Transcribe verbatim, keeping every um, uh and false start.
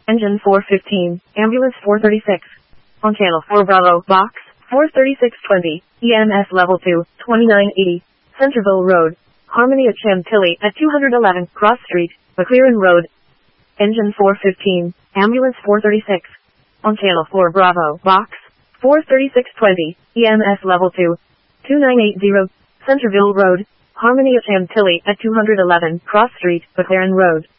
Engine four fifteen, Ambulance four thirty-six. On Channel four Bravo, Box four thirty-six twenty, E M S Level two, twenty-nine eighty, Centerville Road, Harmony at Chantilly at two eleven Cross Street, McLaren Road. Engine four fifteen, Ambulance four thirty-six. On Channel four Bravo, Box four thirty-six twenty, E M S Level two, twenty-nine eighty, Centerville Road, Harmony at Chantilly at two eleven Cross Street, McLaren Road.